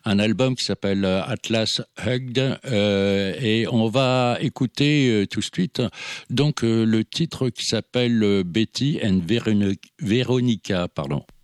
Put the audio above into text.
un album qui s'appelle Atlas Hugged, et on va écouter tout de suite donc le titre qui s'appelle Betty and Veronica, pardon.